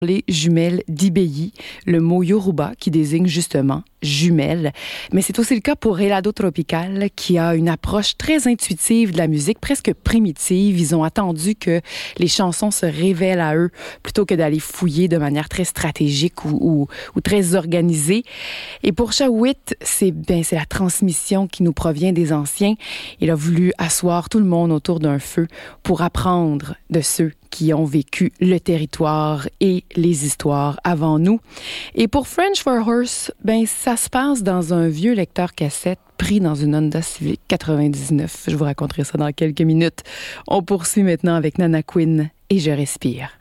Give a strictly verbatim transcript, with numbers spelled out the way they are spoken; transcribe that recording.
Les jumelles d'Ibéi, le mot Yoruba qui désigne justement jumelles. Mais c'est aussi le cas pour Helado Tropical qui a une approche très intuitive de la musique, presque primitive. Ils ont attendu que les chansons se révèlent à eux plutôt que d'aller fouiller de manière très stratégique ou, ou, ou très organisée. Et pour Shawit, c'est, ben, c'est la transmission qui nous provient des anciens. Il a voulu asseoir tout le monde autour d'un feu pour apprendre de ceux qui ont vécu le territoire et les histoires avant nous. Et pour French for Horse, ben ça se passe dans un vieux lecteur cassette pris dans une Honda Civic quatre-vingt-dix-neuf. Je vous raconterai ça dans quelques minutes. On poursuit maintenant avec Nana Quinn et Je respire.